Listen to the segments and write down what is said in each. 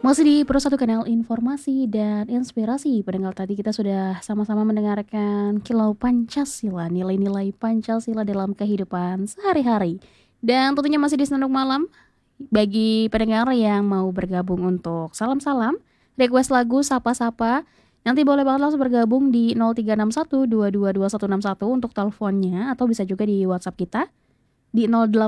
Masih di Pro 1 Kanal Informasi dan Inspirasi. Pendengar, tadi kita sudah sama-sama mendengarkan Kilau Pancasila, nilai-nilai Pancasila dalam kehidupan sehari-hari. Dan tentunya masih di Senandung Malam. Bagi pendengar yang mau bergabung untuk salam-salam, request lagu, sapa-sapa, nanti boleh banget langsung bergabung di 0361 222161 untuk teleponnya, atau bisa juga di WhatsApp kita di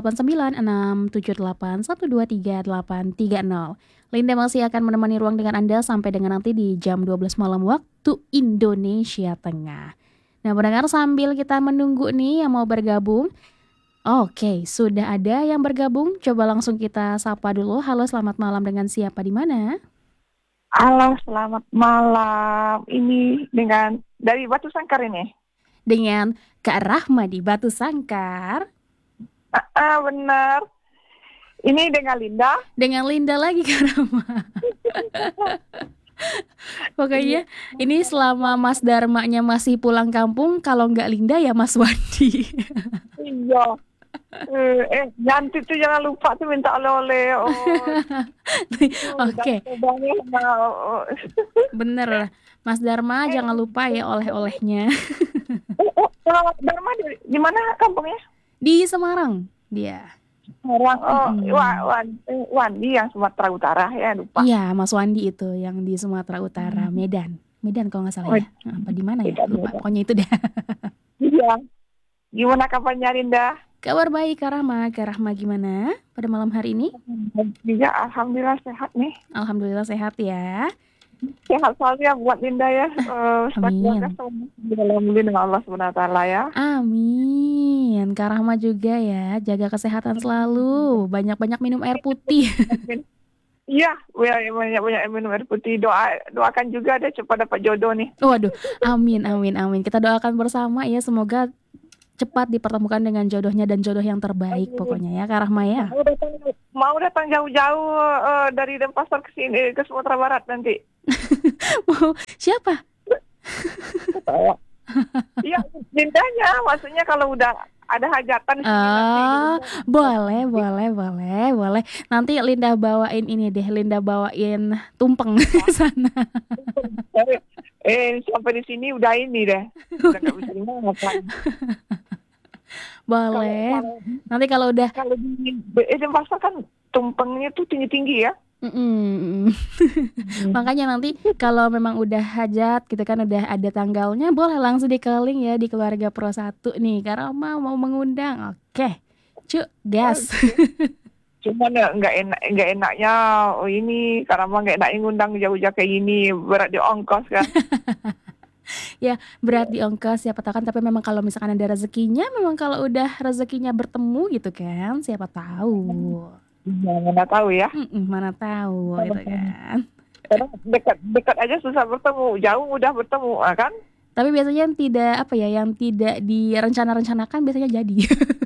089678123830. Linda masih akan menemani ruang dengan Anda sampai dengan nanti di jam 12 malam waktu Indonesia Tengah. Nah, pendengar, sambil kita menunggu nih yang mau bergabung. Oke, sudah ada yang bergabung. Coba langsung kita sapa dulu. Halo, selamat malam, dengan siapa di mana? Halo, selamat malam. Ini dengan dari Batu Sangkar ini. Dengan Kak Rahma di Batu Sangkar. Benar. Ini dengan Linda. Dengan Linda lagi, Kak Rahma. Pokoknya ini selama Mas Dharmanya masih pulang kampung, kalau nggak Linda ya Mas Wandi. Iya. Nanti tuh jangan lupa tuh minta oleh-oleh. Oke, bener. Mas Dharma jangan lupa ya oleh-olehnya. Dharma di mana kampungnya? Di Semarang dia. Semarang. Wandi yang Sumatera Utara ya, lupa. Iya, Mas Wandi itu yang di Sumatera Utara, Medan. Medan kalau nggak salah ya. Apa di mana ya? Lupa. Pokoknya itu deh. Iya. Gimana kabarnya, Linda? Kabar baik, Kak Rahma. Kak Rahma gimana pada malam hari ini? Juga alhamdulillah sehat nih. Alhamdulillah sehat ya. Sehat selalu ya buat Linda ya. Amin. Dalam dengan Allah SWT ya. Amin. Kak Rahma juga ya, jaga kesehatan selalu. Banyak-banyak minum air putih. Iya, banyak-banyak minum air putih. Doakan juga deh cepat dapat jodoh nih. Waduh, amin, amin, amin. Kita doakan bersama ya, semoga cepat dipertemukan dengan jodohnya dan jodoh yang terbaik pokoknya ya, Kak Rahma ya. Mau datang jauh-jauh dari Denpasar ke sini, ke Sumatera Barat nanti. Mau siapa? Iya, Lindanya. Maksudnya kalau udah ada hajatan sini nanti. Boleh. Nanti Linda bawain ini deh, Linda bawain tumpeng ke sana. Sampai di sini udah ini deh. Udah nggak bisa dimakan. Boleh. Nanti kalau udah. Kalau di Denpasar kan tumpengnya tuh tinggi-tinggi ya. Makanya nanti kalau memang udah hajat gitu kan, udah ada tanggalnya, boleh langsung dikeling ya di keluarga Pro 1 nih, karena mau mengundang. Oke, cuk, gas. Cuman ya nggak enaknya ini karena mah nggak enak ngundang jauh-jauh kayak gini, berat di ongkos kan. Ya, berat di ongkos siapa tahu kan, tapi memang kalau misalkan ada rezekinya, memang kalau udah rezekinya bertemu gitu kan, siapa tahu. Mana tahu ya. Mana tahu gitu kan. Karena dekat aja susah bertemu, jauh mudah bertemu, kan? Tapi biasanya yang tidak direncanakan biasanya jadi.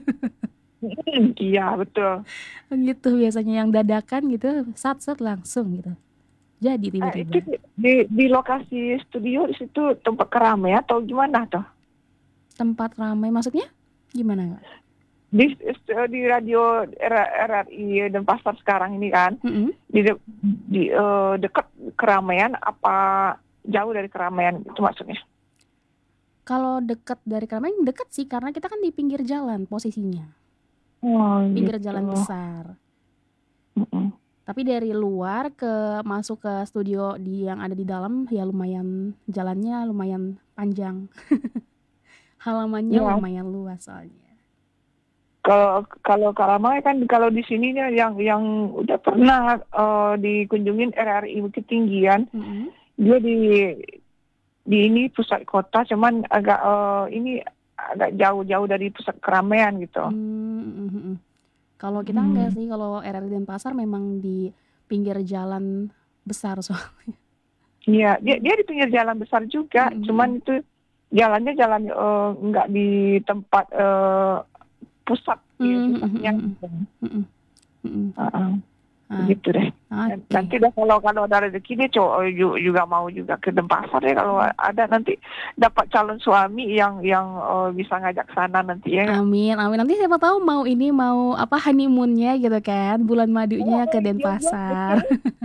Iya, betul. Gitu biasanya, yang dadakan gitu, sat langsung gitu. Jadi tiba-tiba. Itu di lokasi studio di situ tempat keramaian atau gimana toh? Tempat ramai maksudnya? Gimana? Di radio RRI Denpasar sekarang ini kan, di dekat keramaian apa jauh dari keramaian itu maksudnya? Kalau dekat dari keramaian, dekat sih, karena kita kan di pinggir jalan posisinya. Pinggir Gitu. jalan besar. Tapi dari luar masuk ke studio yang ada di dalam ya lumayan, jalannya lumayan panjang. Halamannya lumayan luas soalnya. Kalau Karamai kan, kalau di sini yang udah pernah dikunjungin RRI Bukit Tinggi kan, dia di ini pusat kota, cuman agak jauh-jauh dari pusat keramaian gitu. Kalau kita enggak sih, kalau RRI Denpasar memang di pinggir jalan besar soalnya. Iya, dia di pinggir jalan besar juga, cuman itu jalannya enggak di tempat pusat, pusatnya. Begitu deh. Oke. Nanti dah kalau ada rezeki dia juga mau juga ke Denpasar deh kalau ada nanti dapat calon suami yang bisa ngajak sana nanti ya. Amin, amin. Nanti siapa tahu mau apa honeymoonnya gitu kan, bulan madunya ke Iya, iya, Denpasar. betul.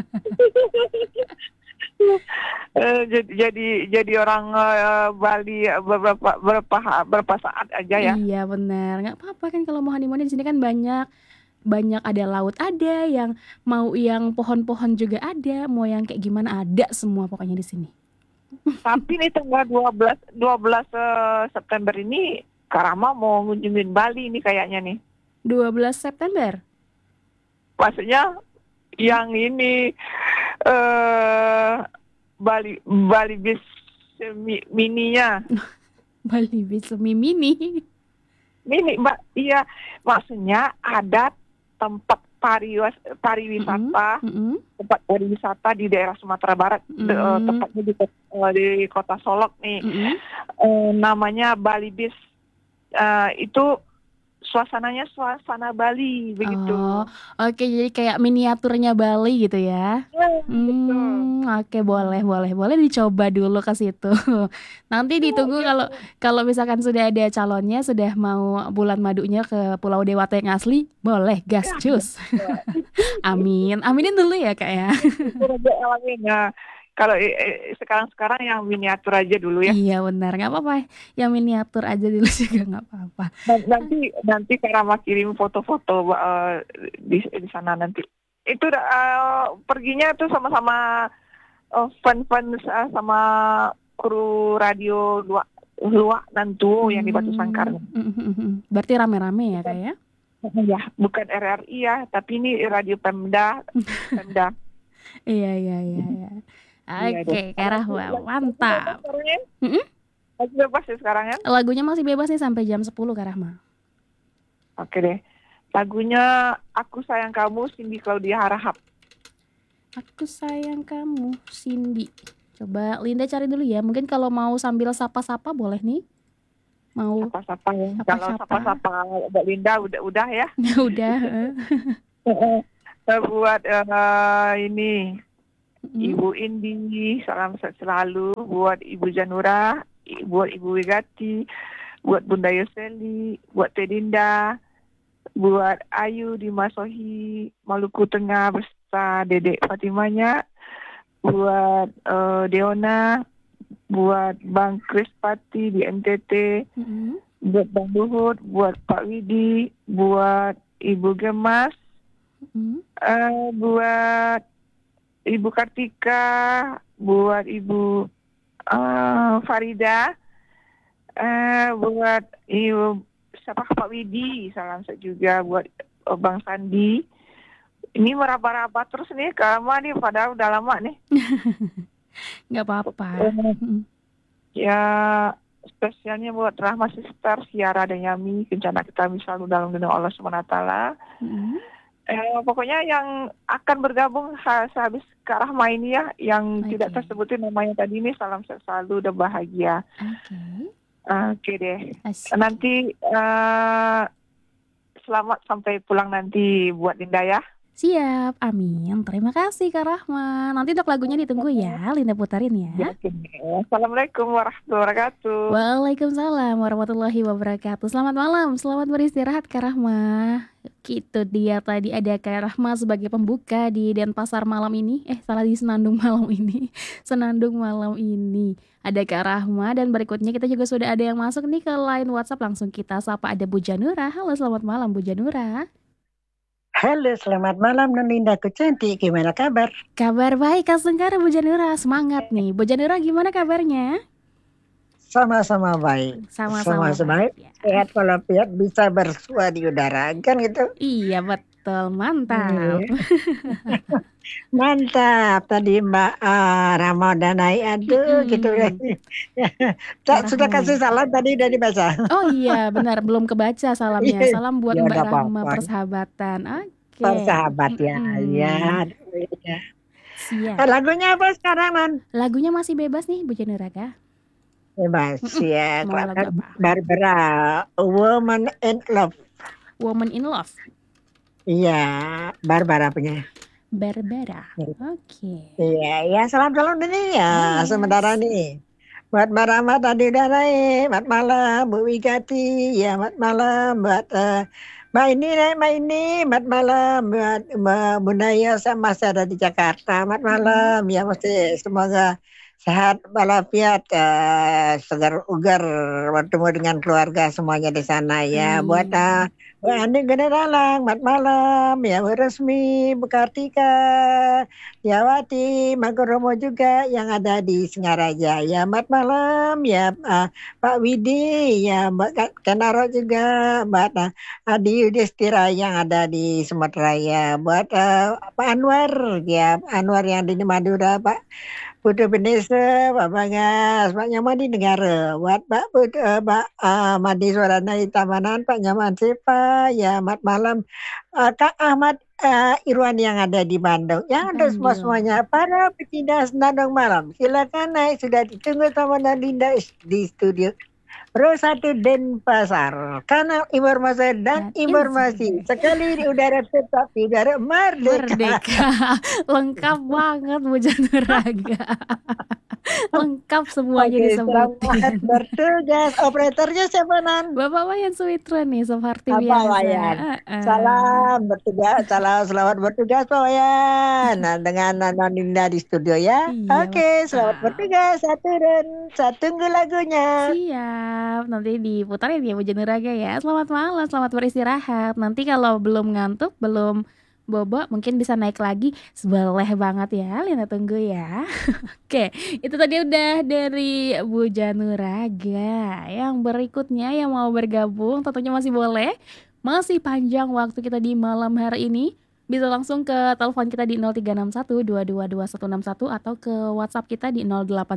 Jadi orang Bali beberapa saat aja ya. Iya benar, nggak apa-apa kan kalau mau honeymoon di sini kan banyak banyak ada laut ada, yang pohon-pohon juga ada, mau yang kayak gimana ada semua pokoknya di sini. Tapi nih tanggal 12 September ini Kak Rama mau ngunjungin Bali nih kayaknya nih. 12 September. Maksudnya yang ini Bali Beach mininya. Bali Beach mini. Mini, Mbak. Iya, maksudnya ada tempat pariwisata, tempat pariwisata di daerah Sumatera Barat, tepatnya di kota Solok nih. Namanya Bali Beach. Itu suasananya suasana Bali begitu. Oke, jadi kayak miniaturnya Bali gitu ya. Betul. Oke, boleh dicoba dulu ke situ. Nanti ditunggu kalau misalkan sudah ada calonnya, sudah mau bulan madunya ke Pulau Dewata yang asli, boleh gas cus. Amin, aminin dulu ya Kak ya. Alamin. Kalau sekarang yang miniatur aja dulu ya. Iya benar, nggak apa-apa. Yang miniatur aja dulu juga nggak apa-apa. Nanti Kak Rama kirim foto-foto di sana nanti. Itu perginya tuh sama-sama fans sama kru radio Luak Nantu yang di Batu Sangkar. Berarti rame-rame ya Kak ya? Ya, bukan RRI ya, tapi ini radio Pemda. Iya. Oke, Kak Rahma, mantap. Masih bebas ya sekarang ya? Lagunya masih bebas nih sampai jam 10 Kak Rahma. Oke deh. Lagunya Aku Sayang Kamu, Cindy Claudia Harahap. Aku sayang kamu, Cindy. Coba Linda cari dulu ya. Mungkin kalau mau sambil sapa-sapa boleh nih. Mau sapa-sapa ya. Kalau sapa-sapa Mbak Linda udah ya. Udah. Buat ini Ibu Indi, salam sehat selalu. Buat Ibu Janura, buat Ibu Wigati, buat Bunda Yoseli, buat Tedinda, buat Ayu di Masohi, Maluku Tengah beserta Dedek Fatimanya, buat Deona, buat Bang Krispati di NTT, buat Bang Luhut, buat Pak Widi, buat Ibu Gemas, buat Ibu Kartika, buat Ibu Farida, buat Ibu Pak Widi, salam sehat juga buat Bang Sandi. Ini meraba-raba terus nih, Kak nih padahal udah lama nih. Nggak apa-apa. Ya spesialnya buat Rahma Sister, Siara dan Yami, kencana kita selalu dalam lindungan Allah SWT. Pokoknya yang akan bergabung sehabis Kak Rahma ini ya, yang tidak tersebutin namanya tadi ini, salam sehat selalu dan bahagia. Oke deh. Nanti selamat sampai pulang nanti buat Linda ya. Siap, amin. Terima kasih Kak Rahma. Nanti untuk lagunya ditunggu ya, Linda putarin ya. Assalamualaikum warahmatullahi wabarakatuh. Waalaikumsalam warahmatullahi wabarakatuh. Selamat malam, selamat beristirahat Kak Rahma. Gitu dia tadi ada Kak Rahma sebagai pembuka di Denpasar malam ini. Di Senandung malam ini. Senandung malam ini. Ada Kak Rahma dan berikutnya kita juga sudah ada yang masuk nih ke line WhatsApp. Langsung kita sapa, ada Bu Janura. Halo, selamat malam Bu Janura. Halo, selamat malam non Lindaku cantik. Gimana kabar? Kabar baik Kak Sengkara Bu Janura. Semangat nih. Bu Janura gimana kabarnya? Sama-sama baik. Sama-sama baik. Ya. Sehat walafiat, bisa bersua di udara kan gitu. Iya betul, mantap. Mantap tadi Mbak Ramadhanai, aduh gitu ya. Sudah kasih salam tadi udah dibaca. Oh iya benar, belum kebaca salamnya. Salam buat Mbak Rahma persahabatan. Oke. Persahabat ya. Siap. Lagunya apa sekarang non? Lagunya masih bebas nih Bu Janura Kak. Bebas ya. Barbara, Woman in Love. Woman in Love. Iya, Barbara punya. Barbara. Gitu. Oke. Iya, ya salam-salam ini ya Oh, sementara yes. nih. Buat Mbak Rahmat tadi udah naik, Mbak malam, Bu Wigati, ya Mbak malam, Mbak ini naik, Mbak ini, Mbak malam, Mbak Bundaya sama masih ada di Jakarta, Mbak malam, ya mesti semoga sehat walafiat, segar ugar bertemu dengan keluarga semuanya di sana ya. Buat Amin. Bu Ani Generalang, Mbak malam, ya Bu Resmi, Bu Kartika, Yawati, Magoromo juga yang ada di Singaraja. Ya, selamat malam ya Pak Widi, ya Mbak Kenaro juga, Mbak Adi Yudhistira yang ada di Sumatera ya. Buat Pak Anwar, ya Anwar yang di Madura, Pak Putu Benese, Pak Bangas, Pak Nyaman di Negara, buat Pak Madi Suarana di Tamanan, Pak Nyaman Sipa, ya selamat malam Kak Ahmad Irwan yang ada di Bandung. Yang ada Bandung. semuanya para pecinta senandung malam. Silakan naik, sudah ditunggu sama Nalinda di studio. Pro 1 Denpasar. Kanal informasi dan informasi. Sekali di udara tetap di udara merdeka. Merdeka. Lengkap banget Bu Januraga. Lengkap semuanya Oke, selamat disebutin. bertugas. Operatornya siapa, Nan? Bapak Wayan Suwitra nih seperti Apa, biasa. Wayan? Salam bertugas, selamat bertugas, Pak Wayan. Nah, dengan Naninda di studio ya. Iya Oke, selamat betul. bertugas. Saya tunggu lagunya. Siap, nanti diputarin ya Bu Januraga ya. Selamat malam, selamat beristirahat. Nanti kalau belum ngantuk, belum bobo, mungkin bisa naik lagi. Boleh banget ya, Lina tunggu ya. Oke, itu tadi udah dari Bu Januraga. Yang berikutnya yang mau bergabung tentunya masih boleh. Masih panjang waktu kita di malam hari ini. Bisa langsung ke telepon kita di 0361 atau ke WhatsApp kita di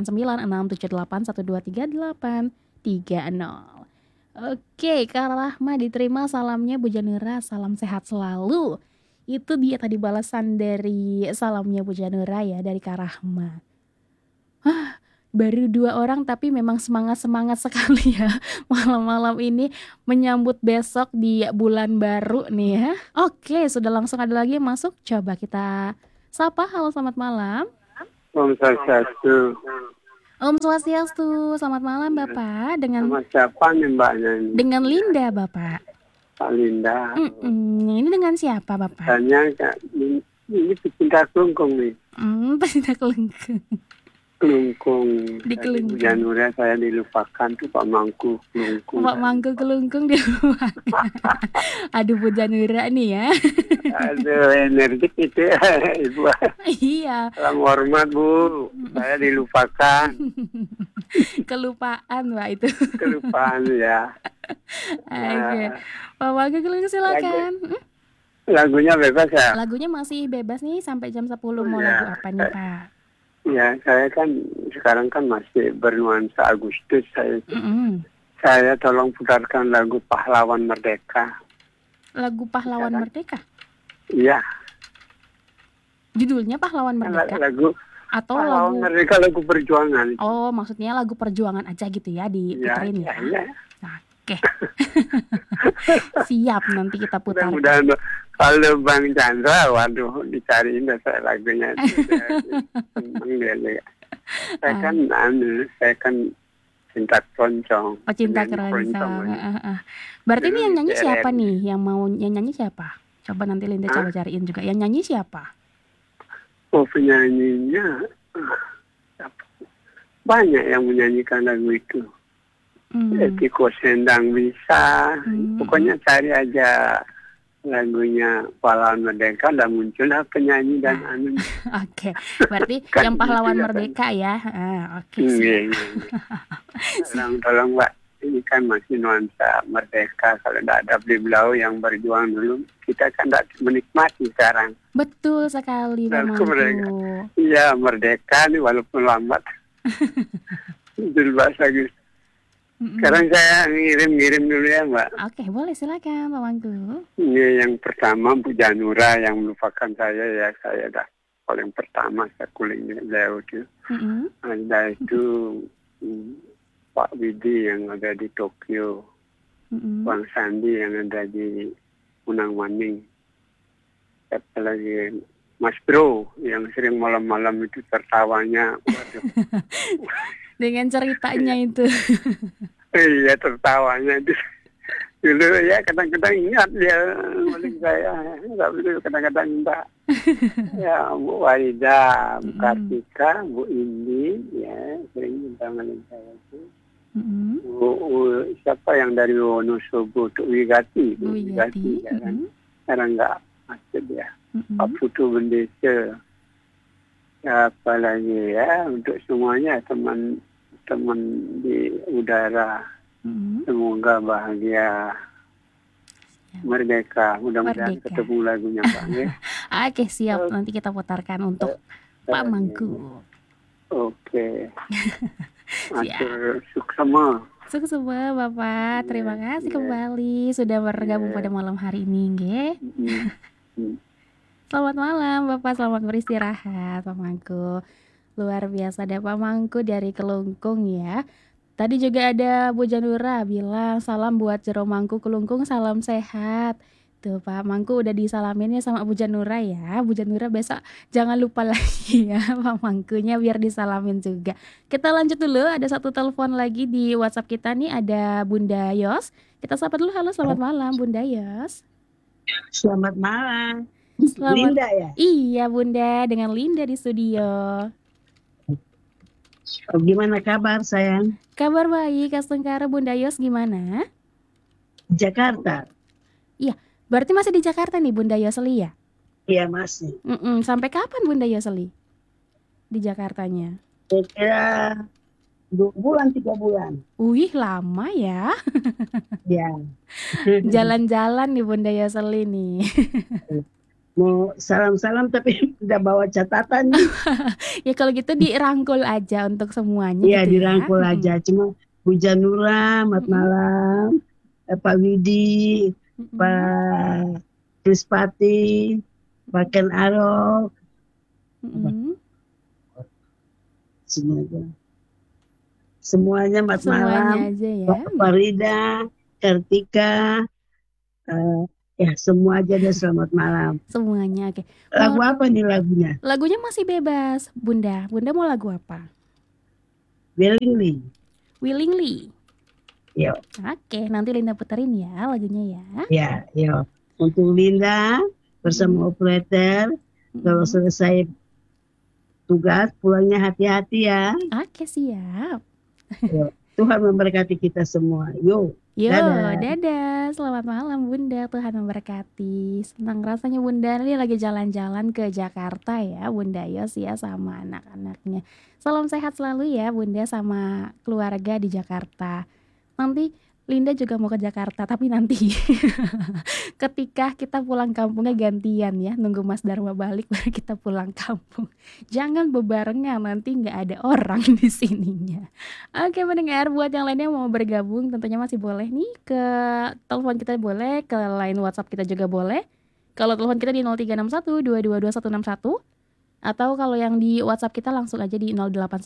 089678123830. Oke, Kak Rahma diterima salamnya Bu Janura, salam sehat selalu. Itu dia tadi balasan dari salamnya Bu Janura ya dari Kak Rahma. Baru 2 orang tapi memang semangat-semangat sekali ya malam-malam ini menyambut besok di bulan baru nih ya. Oke, sudah langsung ada lagi yang masuk. Coba kita sapa. Halo, selamat malam. Om Swastiastu. Om Swastiastu. Selamat malam Bapak. Sama siapa nih mbaknya ini? Dengan Linda Bapak. Pak Linda. Ini dengan siapa Bapak? Tanya ini pecinta kelungkung nih. Pecinta kelungkung. Kelungkung. Di kelungkung. Janura saya dilupakan tuh Pak Mangku kelungkung. Pak Mangku kelungkung dilupakan. Aduh Bu Janura nih ya. Aduh energik itu Ibu. Iya. Salam hormat Bu. Saya dilupakan. Kelupaan Pak itu. Kelupaan ya. Oke. Pak Mangku kelungkung silakan. Lagunya bebas ya? Lagunya masih bebas nih sampai jam 10. Mau lagu apa nih Pak? Ya, saya kan sekarang kan masih bernuansa Agustus. Saya tolong putarkan lagu Pahlawan Merdeka. Lagu Pahlawan Merdeka? Iya. Judulnya Pahlawan Merdeka? Lagu atau Pahlawan Merdeka, lagu perjuangan. Oh, maksudnya lagu perjuangan aja gitu ya diputerin ya? Iya. Oke. Siap, nanti kita putar. Mudah-mudahan kalau Bang Chandra, waduh, dicariin saya lagunya. Saya kan cinta keroncong. Oh, cinta keroncong. Berarti ini yang nyanyi siapa nih? Yang nyanyi siapa? Coba nanti Linda coba cariin juga. Yang nyanyi siapa? Oh, penyanyinya banyak yang menyanyikan lagu itu. Tiko Sendang bisa. Pokoknya cari aja lagunya Pahlawan Merdeka dan muncullah penyanyi dan anu. Oke, berarti kan yang Pahlawan Merdeka ya. Oke. Tolong Mbak, ini kan masih nuansa merdeka. Kalau tidak ada beliau yang berjuang dulu, kita kan tidak menikmati sekarang. Betul sekali Bang Mantu. Iya, merdeka nih walaupun lambat. Itu bahasa gitu. Sekarang saya ngirim dulu ya Mbak. Oke, boleh silakan Pak Mangku. Ini yang pertama Bu Janura yang melupakan saya ya. Saya dah paling pertama saya kulingnya beliau itu. Ada itu Pak Widi yang ada di Tokyo. Bang Sandi yang ada di Unang Maning. Siapa lagi Mas Bro yang sering malam-malam itu tertawanya. Waduh. Dengan ceritanya itu. Iya, tertawanya itu. Dulu ya kadang-kadang ingat dia paling saya. Enggak begitu kadang-kadang enggak. Ya, Bu Walida, Bu Kartika, Bu Indi, ya sering minta ngalin saya itu. Siapa yang dari Wonosobo, Tuk Wigati, ya kan? Sekarang enggak masuk dia. Pak Putu Bendesa, apa lagi ya untuk semuanya teman-teman di udara, semoga bahagia, merdeka, mudah-mudahan ketemu lagunya Pak. Ya. Oke, siap, nanti kita putarkan untuk Pak Mangku. Oke. Atur suksema. Suksema Bapak, terima kasih kembali sudah bergabung pada malam hari ini, nggih. Selamat malam Bapak, selamat beristirahat Pak Mangku. Luar biasa ada Pak Mangku dari Kelungkung ya. Tadi juga ada Bu Janura bilang salam buat Jero Mangku Kelungkung, salam sehat. Tuh Pak Mangku udah disalaminnya sama Bu Janura ya. Bu Janura besok jangan lupa lagi ya Pak Mangkunya biar disalamin juga. Kita lanjut dulu, ada satu telepon lagi di WhatsApp kita nih, ada Bunda Yos. Kita sapa dulu, halo selamat malam Bunda Yos. Selamat malam. Selamat. Linda ya? Iya Bunda, dengan Linda di studio. Gimana kabar sayang? Kabar baik, Astengkara. Bunda Yos gimana? Jakarta. Iya, berarti masih di Jakarta nih Bunda Yosli ya? Iya masih. Sampai kapan Bunda Yosli di Jakartanya? Kira 2 bulan 3 bulan. Wih lama ya. Ya. Jalan-jalan nih Bunda Yosli nih. Mau salam-salam tapi udah bawa catatan. Ya kalau gitu dirangkul aja untuk semuanya. Iya gitu dirangkul ya. aja. Cuma Bu Janura, selamat malam. Pak Widi, Pak Krispati, Pak Ken Arok. Semuanya selamat malam. Aja ya. Pak Farida, Kartika, ya semua aja deh selamat malam. Semuanya, oke. Lagu apa nih lagunya? Lagunya masih bebas, Bunda. Bunda mau lagu apa? Willingly. Willingly. Yo. Oke, nanti Linda puterin ya lagunya ya. Ya, yo. Untuk Linda bersama operator, kalau selesai tugas pulangnya hati-hati ya. Oke, siap. Yo. Tuhan memberkati kita semua. Yo. Yo, dadah. Selamat malam Bunda, Tuhan memberkati. Senang rasanya Bunda ini lagi jalan-jalan ke Jakarta ya Bunda Yos ya sama anak-anaknya. Salam sehat selalu ya Bunda sama keluarga di Jakarta. Nanti Linda juga mau ke Jakarta, tapi nanti ketika kita pulang kampungnya gantian ya, nunggu Mas Dharma balik baru kita pulang kampung. Jangan bebarengan, nanti nggak ada orang di sininya. Oke mendengar, buat yang lainnya mau bergabung tentunya masih boleh nih, ke telepon kita boleh, ke line WhatsApp kita juga boleh. Kalau telepon kita di 0361 222 161, atau kalau yang di WhatsApp kita langsung aja di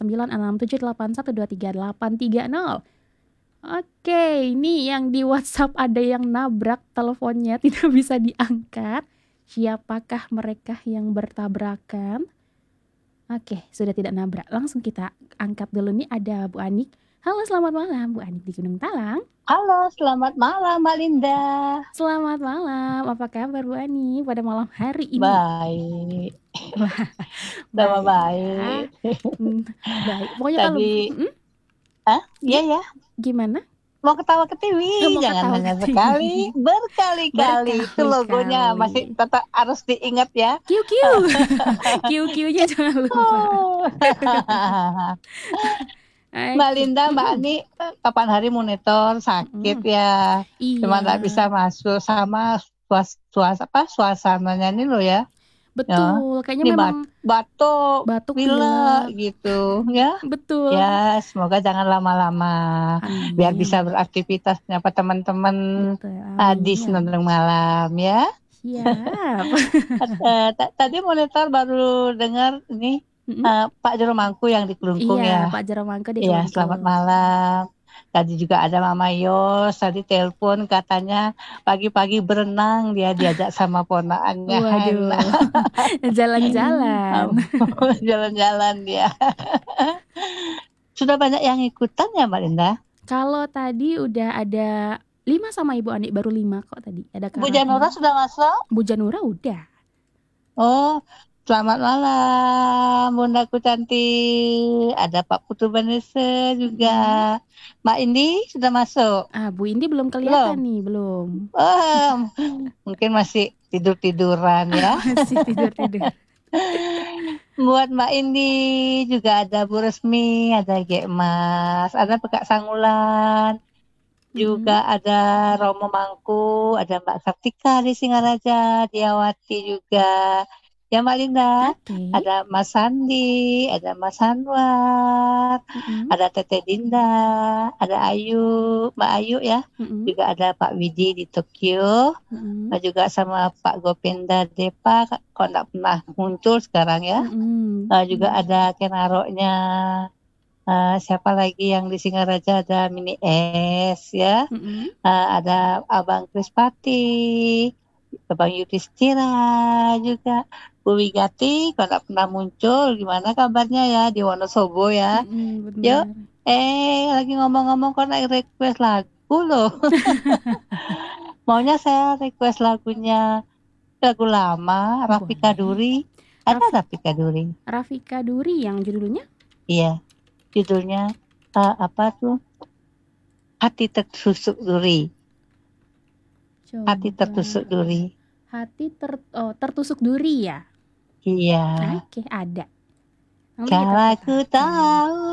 089678123830. Oke, ini yang di WhatsApp ada yang nabrak teleponnya tidak bisa diangkat. Siapakah mereka yang bertabrakan? Oke, sudah tidak nabrak. Langsung kita angkat dulu nih, ada Bu Anik. Halo, selamat malam Bu Anik di Gunung Talang. Halo, selamat malam Mbak Linda. Selamat malam. Apa kabar Bu Anik pada malam hari ini? Baik. Baik. Baik. Pokoknya tadi Iya ya. Gimana? Mau ketawa ke TV, jangan hanya sekali, berkali-kali. Itu logonya masih tetap harus diingat ya. QQ. QQ-nya jangan lupa. Mbak Linda, Mbak Ani, kapan hari monitor sakit ya. Iya. Cuma nggak bisa masuk sama suasananya ini loh ya. Betul, ya. kayaknya memang batuk pilek gitu ya. Betul. Ya, semoga jangan lama-lama. Amin. Biar bisa beraktivitas nyapa teman-teman di Senandung malam ya. Siap. Tadi monitor baru dengar ini Pak Jero Mangku yang di Kelungkung ya. Pak Jero Mangku di Iya, Kelungkung. selamat malam. Tadi juga ada Mama Yos, tadi telepon katanya pagi-pagi berenang dia diajak sama ponaannya. Waduh, jalan-jalan. Jalan-jalan dia. Sudah banyak yang ikutan ya Mbak Linda? Kalau tadi udah ada 5 sama Ibu Ani, baru 5 kok tadi. Ada Bu Janura sudah masuk? Bu Janura udah. Oh, selamat malam Bundaku cantik. Ada Pak Putu Vanessa juga. Mbak Indi sudah masuk? Bu Indi belum kelihatan nih, belum. Mungkin masih tidur-tiduran ya. Masih tidur-tidur. Buat Mbak Indi juga ada Bu Resmi, ada Gek Mas, ada Pekak Sangulan. Juga ada Romo Mangku, ada Mbak Kartika di Singaraja, Diawati juga. Ya Mbak Linda, ada Mas Sandi, ada Mas Anwar, ada Tete Dinda, ada Ayu, Mbak Ayu ya. Juga ada Pak Widi di Tokyo, juga sama Pak Gopenda Depa, kok enggak pernah muncul sekarang ya. Juga ada Kenaroknya. Siapa lagi yang di Singaraja, ada Mini S ya, ada Abang Krispati, Abang Yudhistira juga, Bu Wigati kalau nggak pernah muncul, gimana kabarnya ya di Wonosobo ya. Yuk, lagi ngomong-ngomong kok naik request lagu loh. Maunya saya request lagu lama Rafika Duri. Ada Rafika Duri. Rafika Duri yang judulnya? Iya. Judulnya apa tuh? Hati tertusuk duri. Coba. Hati tertusuk duri. Tertusuk duri ya? Iya. Oke, ada. Kalau aku tahu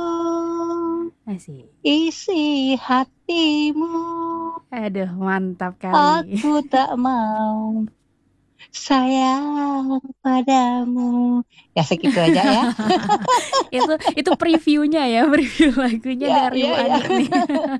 isi hatimu. Aduh, mantap kali. Aku tak mau sayang padamu. Ya segitu aja ya. itu previewnya ya, preview lagunya dari Bu Ani nih.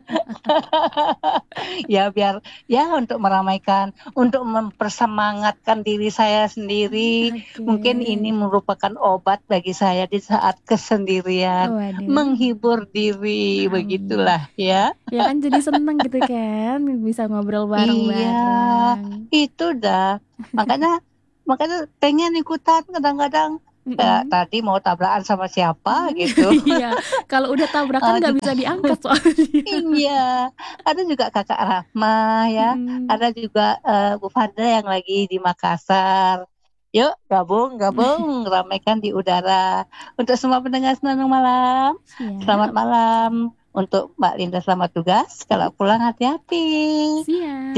Ya biar ya untuk meramaikan, untuk mempersemangatkan diri saya sendiri. Mungkin ini merupakan obat bagi saya di saat kesendirian. Menghibur diri, begitulah ya. Ya kan jadi seneng gitu kan, bisa ngobrol bareng-bareng. Iya, itu dah. Makanya pengen ikutan kadang-kadang. Tadi mau tabrakan sama siapa gitu. Iya, kalau udah tabrakan nggak bisa diangkat soalnya. Iya, ada juga Kakak Rahma ya, ada juga Bu Fadla yang lagi di Makassar. Yuk gabung, ramaikan di udara. Untuk semua pendengar Senandung Malam, selamat malam. Untuk Mbak Linda selamat tugas. Kalau pulang hati-hati. Siap.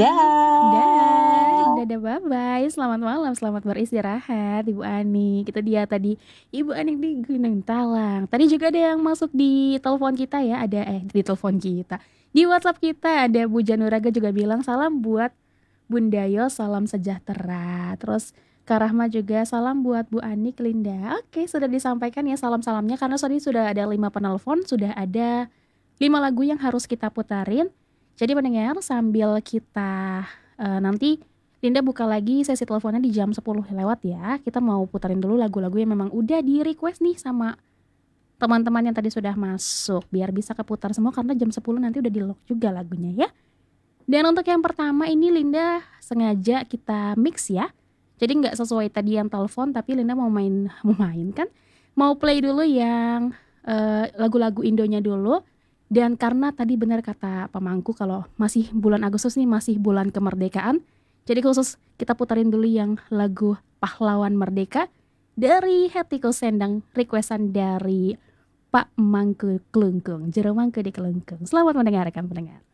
Dadah, bye-bye. Selamat malam, selamat beristirahat Ibu Ani. Kita dia tadi Ibu Ani di Gunung Talang. Tadi juga ada yang masuk di telepon kita ya. Di telepon kita. Di WhatsApp kita ada Bu Januraga juga bilang salam buat Bunda Yos, salam sejahtera. Terus Kak Rahma juga salam buat Bu Ani, Linda. Oke, sudah disampaikan ya salam-salamnya. Karena tadi sudah ada 5 penelpon, sudah ada 5 lagu yang harus kita putarin. Jadi pendengar sambil kita nanti Linda buka lagi sesi teleponnya di jam 10 lewat ya. Kita mau putarin dulu lagu-lagu yang memang udah di request nih sama teman-teman yang tadi sudah masuk. Biar bisa keputar semua karena jam 10 nanti udah di lock juga lagunya ya. Dan untuk yang pertama ini Linda sengaja kita mix ya. Jadi gak sesuai tadi yang telepon, tapi Linda mau main kan. Mau play dulu yang lagu-lagu Indonya dulu. Dan karena tadi benar kata Pak Mangku kalau masih bulan Agustus nih masih bulan kemerdekaan. Jadi khusus kita putarin dulu yang lagu Pahlawan Merdeka dari Hetty Koes Endang, requestan dari Pak Mangku Klungkung, Jero Mangku di Klungkung. Selamat mendengarkan pendengar.